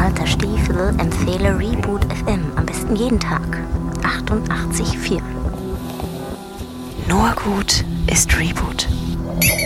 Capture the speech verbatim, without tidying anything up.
alter Stiefel empfehle Reboot F M am besten jeden Tag. achtundachtzig Komma vier. Nur gut ist Reboot.